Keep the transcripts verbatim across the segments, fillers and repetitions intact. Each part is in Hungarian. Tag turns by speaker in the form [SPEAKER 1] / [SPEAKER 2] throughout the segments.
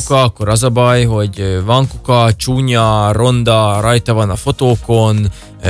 [SPEAKER 1] kuka, akkor az a baj, hogy van kuka, csúnya, ronda, rajta van a fotókon,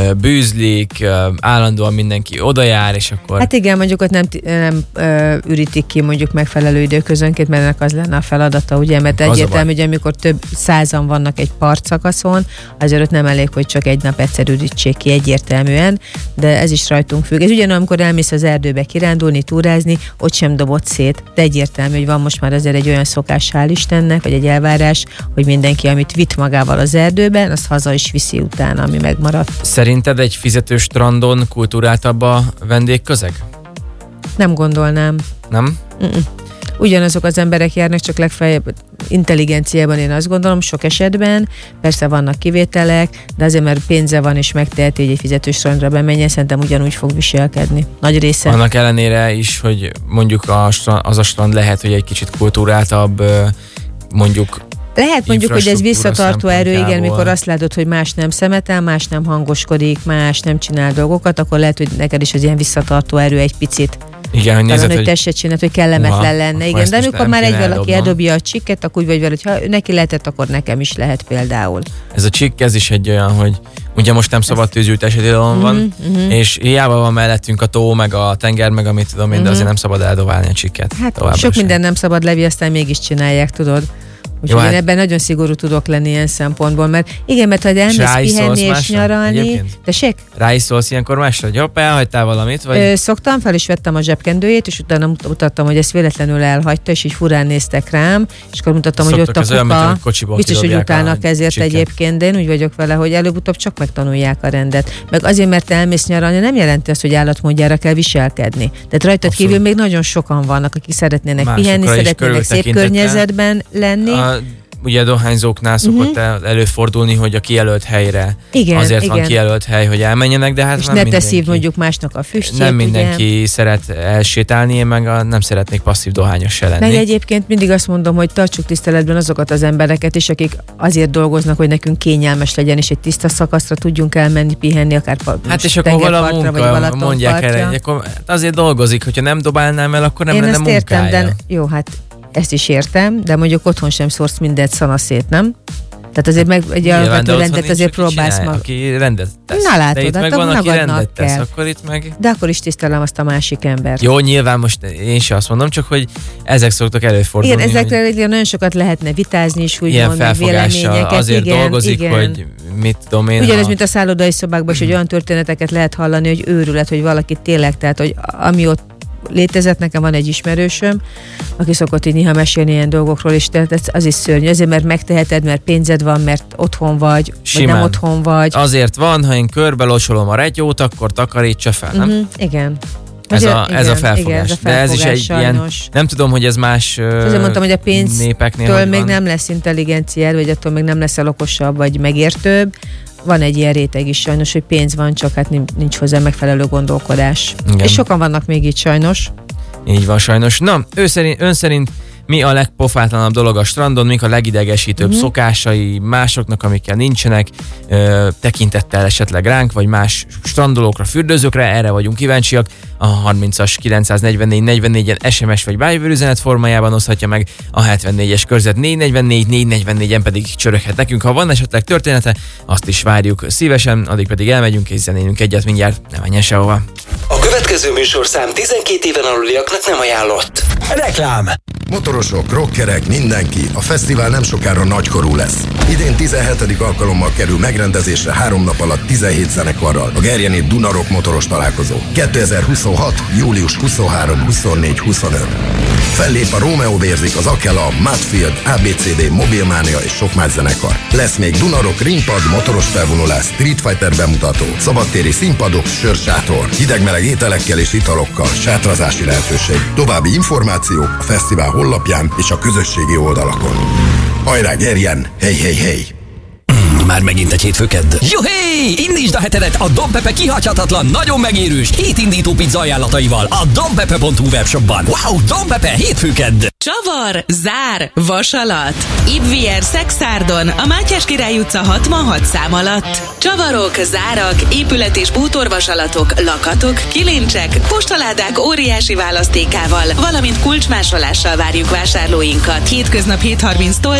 [SPEAKER 1] bűzlik, állandóan mindenki oda jár, és akkor...
[SPEAKER 2] Hát igen, mondjuk ott nem, nem ö, ürítik ki mondjuk megfelelő időközönként, mert ennek az lenne a feladata, ugye, mert egyértelmű, hogy amikor több százan vannak egy partszakaszon, azért ott nem elég, hogy csak egy nap egyszer ürítsék ki egyértelműen, de ez is rajtunk függ. Ez ugyanolyan, amikor elmész az erdőbe kirándulni, túrázni, ott sem dobott szét, de egyértelmű, hogy van most már azért egy olyan szokás, hál' Istennek, vagy egy elvárás, hogy mindenki, amit vitt magával az erdőben, azt haza is viszi utána, ami megmaradt.
[SPEAKER 1] Szerinted egy fizetős strandon kultúráltabb a vendégközeg?
[SPEAKER 2] Nem gondolnám.
[SPEAKER 1] Nem?
[SPEAKER 2] Mm-mm. Ugyanazok az emberek járnak, csak legfeljebb intelligenciában én azt gondolom, sok esetben, persze vannak kivételek, de azért, mert pénze van és megteheti, hogy egy fizetős strandra bemenjen, szerintem ugyanúgy fog viselkedni. Nagy része.
[SPEAKER 1] Annak ellenére is, hogy mondjuk a, az a strand lehet, hogy egy kicsit kultúráltabb, mondjuk
[SPEAKER 2] lehet mondjuk, hogy ez visszatartó erő, igen, mikor azt látod, hogy más nem szemetel, más nem hangoskodik, más nem csinál dolgokat, akkor lehet, hogy neked is az ilyen visszatartó erő egy picit.
[SPEAKER 1] Igen, hogy nézed,
[SPEAKER 2] hogy,
[SPEAKER 1] hogy
[SPEAKER 2] te se csinálod, hogy kellemetlen uha, lenne. Igen, de amikor már egy valaki eldobja a csikket, akkor úgy vagy vele, hogy ha neki lehetett, akkor nekem is lehet például.
[SPEAKER 1] Ez a csikk, ez is egy olyan, hogy ugye most nem szabad tűzültési tilalom van, uh-huh. és hiába van mellettünk a tó, meg a tenger, meg amit tudom én, uh-huh. de azért nem szabad eldobálni a csikket.
[SPEAKER 2] Hát sok minden nem szabad levi, aztán mégis csinálják, tudod. Úgyhogy én hát ebben nagyon szigorú tudok lenni ilyen szempontból, mert igen, mert ha elmész pihenni és nyaralni, tessék?
[SPEAKER 1] Rá is szólsz ilyenkor másra, hogy hopp, elhagytál valamit? Vagy?
[SPEAKER 2] Ö, szoktam, fel is vettem a zsebkendőjét, és utána mutattam, hogy ezt véletlenül elhagyta, és így furán néztek rám, és akkor mutattam,
[SPEAKER 1] szoktak,
[SPEAKER 2] hogy ott a kuka, biztos, hogy utálnak ezért csikket. Egyébként, de én úgy vagyok vele, hogy előbb-utóbb csak megtanulják a rendet. Meg azért, mert elmész nyaralni, nem jelenti azt, hogy állatmódjára kell viselkedni. Tehát rajtad abszolút. Kívül még nagyon sokan vannak, akik szeretnének másokra pihenni, szeretnének szép környezetben lenni. A,
[SPEAKER 1] ugye dohányzóknál szokott uh-huh. előfordulni, hogy a kijelölt helyre
[SPEAKER 2] igen,
[SPEAKER 1] azért
[SPEAKER 2] igen.
[SPEAKER 1] van kijelölt hely, hogy elmenjenek, de hát
[SPEAKER 2] és
[SPEAKER 1] nem
[SPEAKER 2] ne
[SPEAKER 1] mindenki.
[SPEAKER 2] Teszív mondjuk másnak a füstjét.
[SPEAKER 1] Nem mindenki ugye? Szeret elsétálni, én meg a, nem szeretnék passzív dohányos se lenni.
[SPEAKER 2] Meg egyébként mindig azt mondom, hogy tartsuk tiszteletben azokat az embereket is, akik azért dolgoznak, hogy nekünk kényelmes legyen, és egy tiszta szakaszra tudjunk elmenni, pihenni, akár
[SPEAKER 1] hát és akkor vala munka, mondják erre, akkor azért dolgozik, hogyha nem dobálnám el, akkor nem
[SPEAKER 2] én
[SPEAKER 1] lenne
[SPEAKER 2] ezt
[SPEAKER 1] munkája.
[SPEAKER 2] Értem, de jó, hát ezt is értem, de mondjuk otthon sem szórsz mindent szanaszét, nem? Tehát azért meg egy alapvető rendet azért próbálsz
[SPEAKER 1] mag... Aki rendet tesz.
[SPEAKER 2] Na látod,
[SPEAKER 1] de itt
[SPEAKER 2] hát
[SPEAKER 1] meg van, aki rendet tesz,
[SPEAKER 2] kell.
[SPEAKER 1] akkor itt meg...
[SPEAKER 2] De akkor is tisztelem azt a másik embert.
[SPEAKER 1] Jó, nyilván most én sem azt mondom, csak hogy ezek szoktak előfordulni.
[SPEAKER 2] Igen, ezekre hogy... nagyon sokat lehetne vitázni is, úgy
[SPEAKER 1] ilyen
[SPEAKER 2] mond, meg véleményeket.
[SPEAKER 1] Azért
[SPEAKER 2] igen,
[SPEAKER 1] dolgozik,
[SPEAKER 2] igen.
[SPEAKER 1] hogy mit tudom én.
[SPEAKER 2] Ugyanez, a... mint a szállodai szobákban is, hogy olyan történeteket lehet hallani, hogy őrület, hogy valaki tényleg, tehát hogy ami ott létezett, nekem van egy ismerősöm, aki szokott így néha mesélni ilyen dolgokról, és tehát az is szörnyű. Azért, mert megteheted, mert pénzed van, mert otthon vagy, simán. Vagy nem otthon vagy.
[SPEAKER 1] Azért van, ha én körbe locsolom a retyót, akkor takarítsa fel, nem? Uh-huh,
[SPEAKER 2] igen.
[SPEAKER 1] Ez a, igen, ez a felfogás. Igen, ez a felfogás. De ez is egy sajnos. Ilyen, nem tudom, hogy ez más
[SPEAKER 2] azért mondtam, hogy a pénztől még
[SPEAKER 1] van.
[SPEAKER 2] Nem lesz intelligenciád, vagy attól még nem leszel okosabb, vagy megértőbb. Van egy ilyen réteg is sajnos, hogy pénz van, csak hát nincs hozzá megfelelő gondolkodás. Igen. És sokan vannak még így sajnos.
[SPEAKER 1] Így van sajnos. Na, ő szerint, ön szerint mi a legpofátlanabb dolog a strandon, mik a legidegesítőbb uh-huh. szokásai másoknak, amikkel nincsenek, ö, tekintettel esetleg ránk, vagy más strandolókra, fürdőzőkre, erre vagyunk kíváncsiak. A harmincas kilencszáznegyvennégy negyvennégyen es em es vagy Viber formájában oszthatja meg, a hetvennégyes körzet négy negyvennégy négy negyvennégyen pedig csöröghet nekünk. Ha van esetleg története, azt is várjuk szívesen, addig pedig elmegyünk és zenélünk egyet mindjárt, ne menjen sehova.
[SPEAKER 3] A következő műsorszám tizenkét éven aluliaknak nem ajánlott. Reklám!
[SPEAKER 4] Motorosok, rockerek, mindenki, a fesztivál nem sokára nagykorú lesz. Idén tizenhetedik alkalommal kerül megrendezésre három nap alatt tizenhét zenekarral a Gerjeni Dunarok motoros találkozó. kétezer-huszonhat. július huszonharmadika, huszonnégy, huszonöt. Fellép a Romeo Vérzik, az Akela, Mudfield, á bé cé dé, Mobilmania és sok más zenekar. Lesz még Dunarok, ringpad, motoros felvonulás, Street Fighter bemutató, szabadtéri színpadok, sörsátor, hidegmeleg ételekkel és italokkal, sátrazási lehetőség. További információk a fesztivál honlapján és a közösségi oldalakon. Hajrá, Gerjen! Hey, hey, hey!
[SPEAKER 3] Már megint egy hétfőkedd. Juhé! Indítsd a hetedet a Dompepe kihagyhatatlan, nagyon megérős hétindító pizza ajánlataival a dompepe pont hu webshopban. Wow, Dompepe hétfőkedd!
[SPEAKER 5] Csavar, zár, vasalat. Ibvier Szexárdon, a Mátyás Király utca hatvanhat szám alatt. Csavarok, zárak, épület- és bútorvasalatok, lakatok, kilincsek, postaládák óriási választékával, valamint kulcsmásolással várjuk vásárlóinkat. Hétköznap hét harminctól